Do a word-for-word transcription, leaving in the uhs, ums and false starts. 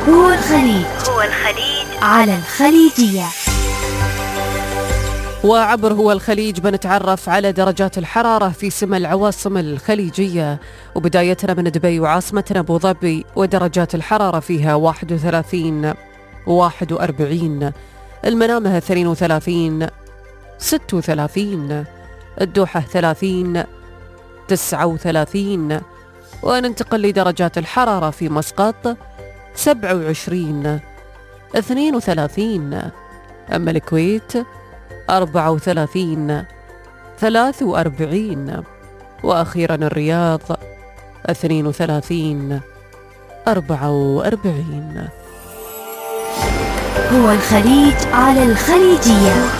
هو الخليج هو الخليج على الخليجية. وعبر هو الخليج بنتعرف على درجات الحرارة في سما العواصم الخليجية، وبدايتنا من دبي وعاصمتنا أبو ظبي، ودرجات الحرارة فيها واحد وثلاثين واحد وأربعين، المنامة اثنين وثلاثين ستة وثلاثين، الدوحة ثلاثين تسعة وثلاثين، وننتقل لدرجات الحرارة في مسقط سبعة وعشرين اثنين وثلاثين، أما الكويت أربعة وثلاثين ثلاثة وأربعين، وأخيرا الرياض اثنين وثلاثين أربعة وأربعين. هو الخليج على الخليجية.